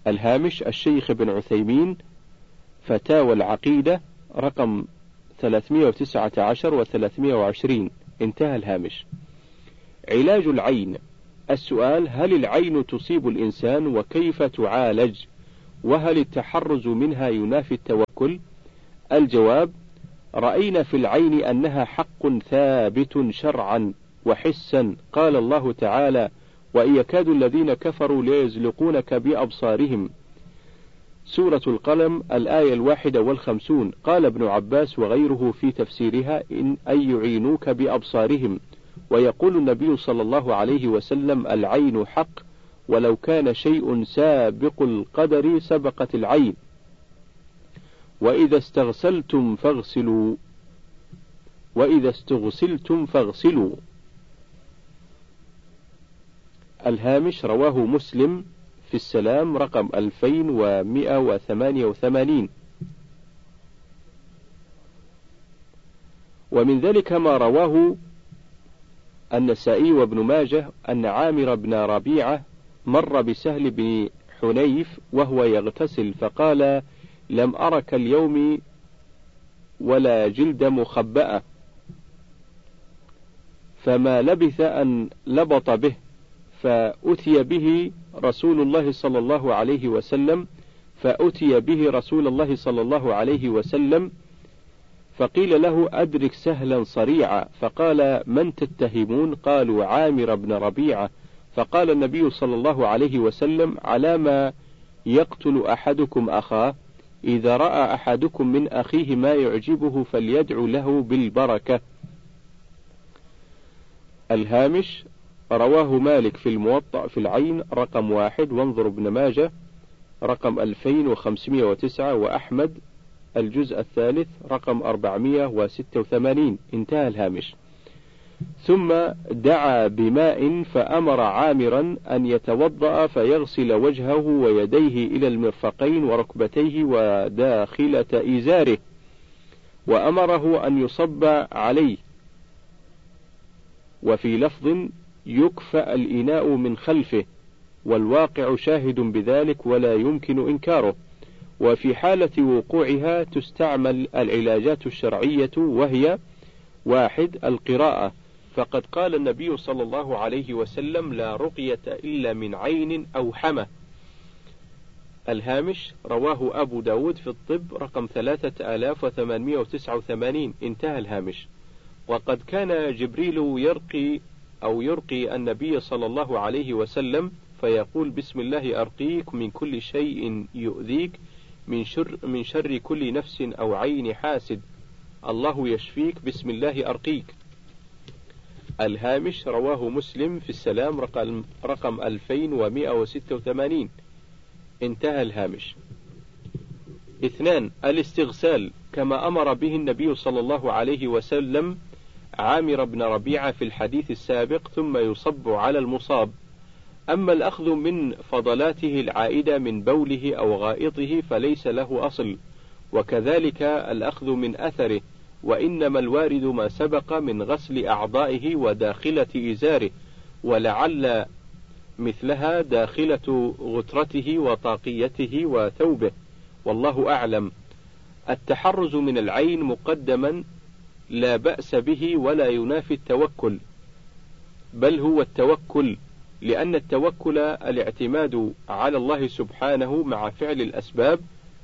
الهامش الشيخ ابن عثيمين فتاوى العقيدة رقم ثلاثمائة وتسعة عشر وثلاثمائة وعشرين. انتهى الهامش. علاج العين. السؤال: هل العين تصيب الإنسان وكيف تعالج؟ وهل التحرز منها ينافي التوكل؟ الجواب: رأينا في العين أنها حق ثابت شرعا وحسا. قال الله تعالى: وإن يكاد الذين كفروا ليزلقونك بأبصارهم. سورة القلم الآية الواحدة والخمسون. قال ابن عباس وغيره في تفسيرها: إن أن يعينوك بأبصارهم. ويقول النبي صلى الله عليه وسلم: العين حق، ولو كان شيء سابق القدر سبقت العين. وإذا استغسلتم فاغسلوا وإذا استغسلتم فاغسلوا. الهامش رواه مسلم في السلام رقم ألفين ومئة وثمانية وثمانين. ومن ذلك ما رواه النسائي وابن ماجه أن عامر بن ربيعة مر بسهل بن حنيف وهو يغتسل فقال: لم أرك اليوم ولا جلد مخبأة، فما لبث أن لبط به، فأتي به رسول الله صلى الله عليه وسلم فأتي به رسول الله صلى الله عليه وسلم فقيل له: أدرك سهلا صريعا. فقال: من تتهمون؟ قالوا: عامر بن ربيعة. فقال النبي صلى الله عليه وسلم: على ما يقتل أحدكم أخاه؟ إذا رأى أحدكم من أخيه ما يعجبه فليدعو له بالبركة. الهامش رواه مالك في الموطأ في العين رقم واحد، وانظر ابن ماجه رقم ألفين وخمسمائة وتسعة، وأحمد الجزء الثالث رقم أربعمائة وستة وثمانين. انتهى الهامش. ثم دعا بماء فأمر عامرا أن يتوضأ فيغسل وجهه ويديه إلى المرفقين وركبتيه وداخلة إزاره، وأمره أن يصب عليه. وفي لفظ: يكفأ الإناء من خلفه، والواقع شاهد بذلك ولا يمكن إنكاره. وفي حالة وقوعها تستعمل العلاجات الشرعية، وهي: واحد القراءة، فقد قال النبي صلى الله عليه وسلم: لا رقية إلا من عين أو حمى. الهامش رواه أبو داود في الطب رقم ثلاثة آلاف وثمانمائة وتسعة وثمانين. انتهى الهامش. وقد كان جبريل يرقي أو يرقي النبي صلى الله عليه وسلم فيقول: بسم الله أرقيك من كل شيء يؤذيك، من شر, من شر كل نفس أو عين حاسد، الله يشفيك، بسم الله أرقيك. الهامش رواه مسلم في السلام رقم, رقم ألفين ومئة وستة وثمانين. انتهى الهامش. اثنان الاستغسال، كما أمر به النبي صلى الله عليه وسلم عامر بن ربيعة في الحديث السابق، ثم يصب على المصاب. أما الأخذ من فضلاته العائدة من بوله أو غائطه فليس له أصل، وكذلك الأخذ من أثره، وإنما الوارد ما سبق من غسل أعضائه وداخلة إزاره، ولعل مثلها داخلة غترته وطاقيته وثوبه، والله أعلم. التحرز من العين مقدما لا بأس به ولا ينافي التوكل، بل هو التوكل، لأن التوكل الاعتماد على الله سبحانه مع فعل الأسباب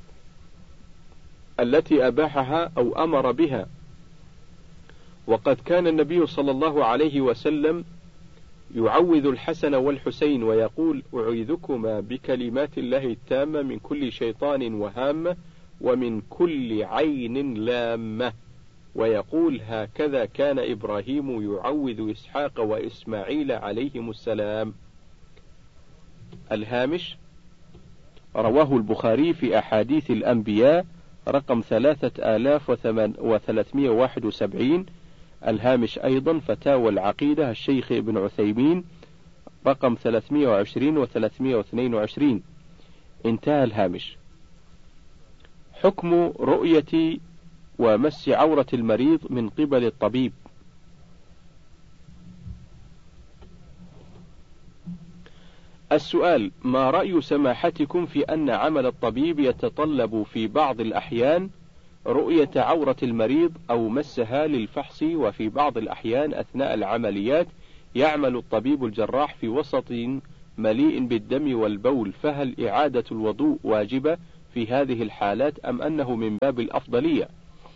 التي أباحها أو أمر بها. وقد كان النبي صلى الله عليه وسلم يعوذ الحسن والحسين ويقول: أعيذكما بكلمات الله التامة من كل شيطان وهامة ومن كل عين لامة. ويقول: هكذا كان إبراهيم يعوذ إسحاق وإسماعيل عليهم السلام. الهامش رواه البخاري في أحاديث الأنبياء رقم ثلاثة آلاف وثلاثمائة وواحد وسبعين. الهامش أيضا فتاوى العقيدة الشيخ ابن عثيمين رقم ثلاثمائة وعشرين وثلاثمائة واثنين وعشرين. انتهى الهامش. حكم رؤية ومس عورة المريض من قبل الطبيب. السؤال: ما رأي سماحتكم في أن عمل الطبيب يتطلب في بعض الأحيان رؤية عورة المريض أو مسها للفحص، وفي بعض الأحيان أثناء العمليات يعمل الطبيب الجراح في وسط مليء بالدم والبول، فهل إعادة الوضوء واجبة في هذه الحالات أم أنه من باب الأفضلية؟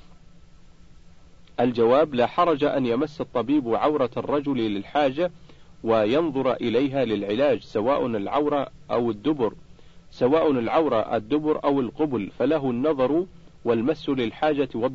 الجواب: لا حرج أن يمس الطبيب عورة الرجل للحاجة وينظر إليها للعلاج، سواء العورة أو الدبر سواء العورة الدبر أو القبل، فله النظر والمس للحاجة